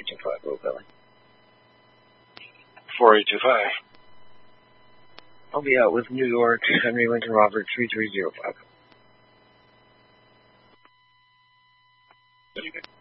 4825, Will Billy. 4825. I'll be out with New York, Henry Lincoln Robert 3305.